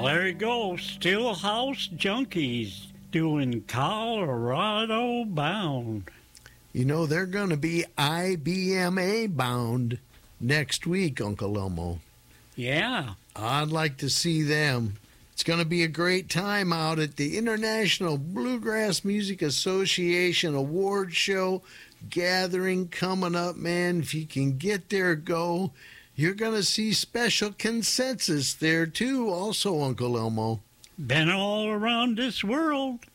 there you go. Stillhouse Junkies doing Colorado Bound. You know, they're going to be IBMA bound next week, Uncle Elmo. Yeah. I'd like to see them. It's going to be a great time out at the International Bluegrass Music Association Award Show gathering coming up, man. If you can get there, go. You're going to see Special Consensus there, too, also, Uncle Elmo. Been all around this world.